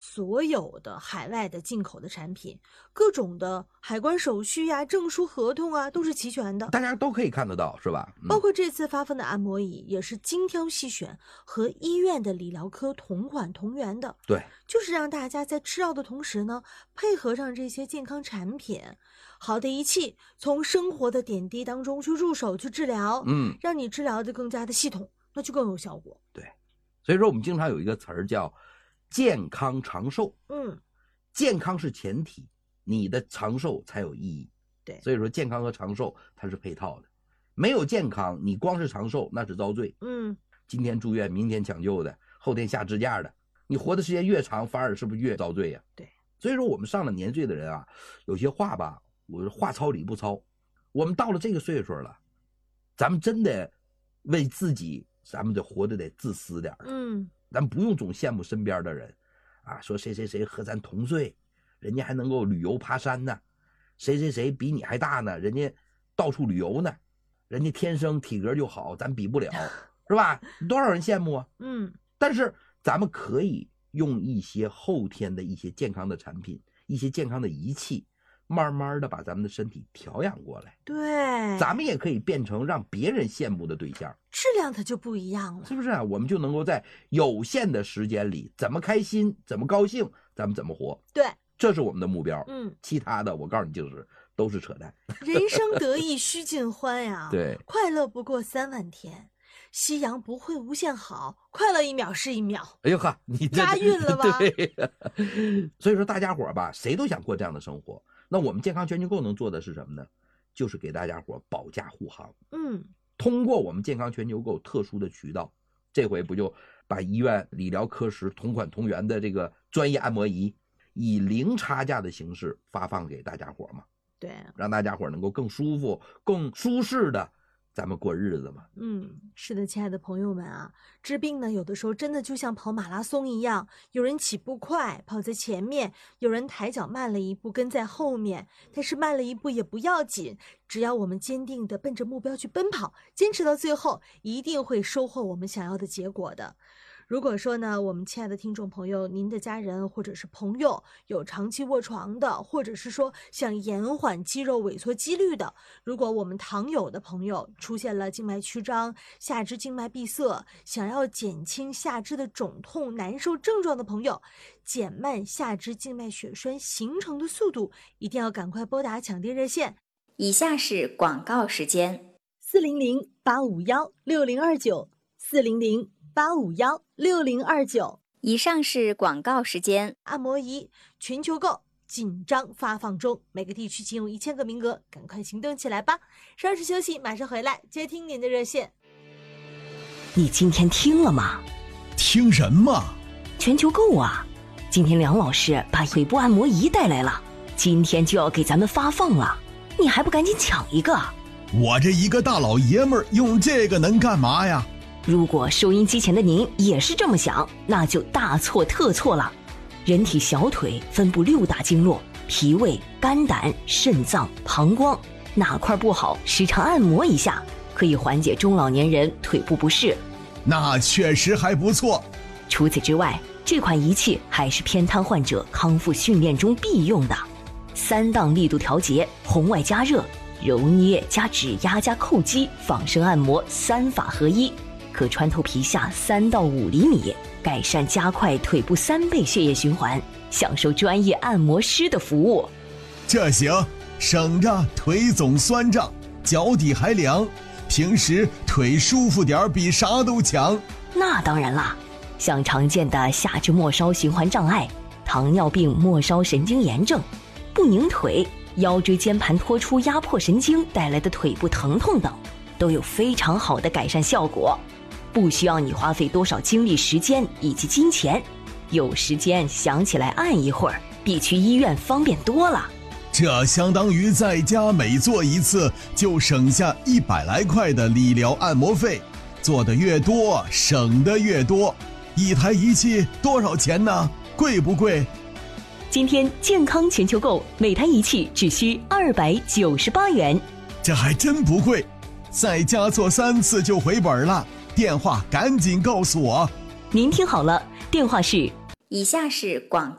所有的海外的进口的产品，各种的海关手续呀、证书、合同啊，都是齐全的， 大家都可以看得到，是吧？ 包括这次发放的按摩椅也是精挑细选，和医院的理疗科同款同源的。 对， 就是让大家在吃药的同时呢，配合上这些健康产品，好的仪器，从生活的点滴当中去入手去治疗，让你治疗的更加的系统，那就更有效果。 对，所以说我们经常有一个词儿叫健康长寿。健康是前提，你的长寿才有意义。 对， 所以说健康和长寿它是配套的，没有健康，你光是长寿那是遭罪。今天住院，明天抢救的，后天下支架的，你活的时间越长，反而是不是越遭罪呀？ 对， 所以说我们上了年岁的人啊，有些话吧，我话糙理不糙。我们到了这个岁数了，咱们真的为自己，咱们得活得得自私点。咱不用总羡慕身边的人啊，说谁谁谁和咱同岁，人家还能够旅游爬山呢，谁谁谁比你还大呢，人家到处旅游呢，人家天生体格就好，咱比不了，是吧？多少人羡慕啊？但是咱们可以用一些后天的一些健康的产品，一些健康的仪器，慢慢的把咱们的身体调养过来。 对， 咱们也可以变成让别人羡慕的对象， 质量它就不一样了， 是不是啊？我们就能够在有限的时间里，怎么开心，怎么高兴，咱们怎么活。 对， 这是我们的目标。其他的我告诉你就是都是扯淡。 人生得意须尽欢呀。 对， 快乐不过3万天，夕阳不会无限好，快乐1秒是1秒。 哎呦呵，你押韵了吧？ 对，所以说大家伙吧，谁都想过这样的生活。那我们健康全球购能做的是什么呢？就是给大家伙保驾护航。通过我们健康全球购特殊的渠道，这回不就把医院理疗科室同款同源的这个专业按摩仪，以零差价的形式发放给大家伙嘛？ 对， 让大家伙能够更舒服、更舒适的咱们过日子嘛。 是的，亲爱的朋友们啊，治病呢，有的时候真的就像跑马拉松一样，有人起步快，跑在前面，有人抬脚慢了一步，跟在后面。但是慢了一步也不要紧，只要我们坚定地奔着目标去奔跑，坚持到最后，一定会收获我们想要的结果的。如果说呢，我们亲爱的听众朋友，您的家人或者是朋友有长期卧床的，或者是说想延缓肌肉萎缩肌率的，如果我们糖友的朋友出现了静脉曲张、下肢静脉闭塞，想要减轻下肢的肿痛难受症状的朋友，减慢下肢静脉血栓形成的速度，一定要赶快拨打抢电热线。 以下是广告时间 ：400-851-6029，400-851-6029。 以上是广告时间。 按摩仪全球购紧张发放中，每个地区仅有1000个名额，赶快行动起来吧！稍事休息，马上回来接听您的热线。 你今天听了吗？ 听什么？ 全球购啊！今天梁老师把腿部按摩仪带来了，今天就要给咱们发放了，你还不赶紧抢一个？ 我这一个大老爷们儿用这个能干嘛呀？ 如果收音机前的您也是这么想，那就大错特错了。人体小腿分布6大经络，脾胃、肝胆、肾脏、膀胱，哪块不好，时常按摩一下，可以缓解中老年人腿部不适。 那确实还不错。 除此之外，这款仪器还是偏瘫患者康复训练中必用的，3档力度调节、红外加热、揉捏加指压加叩击、仿生按摩3法合一，可穿透皮下3到5厘米，改善加快腿部3倍血液循环，享受专业按摩师的服务。 这行，省着腿总酸胀，脚底还凉，平时腿舒服点比啥都强。 那当然啦，像常见的下肢末梢循环障碍、糖尿病末梢神经炎症、不拧腿、腰椎间盘突出压迫神经带来的腿部疼痛等，都有非常好的改善效果，不需要你花费多少精力时间以及金钱，有时间想起来按一会儿，比去医院方便多了。 这相当于在家每做一次就省下100来块的理疗按摩费，做得越多省得越多。一台仪器多少钱呢？贵不贵？ 今天健康全球购，每台仪器只需298元， 这还真不贵，在家做3次就回本了。电话赶紧告诉我。 您听好了，电话是。 以下是广告。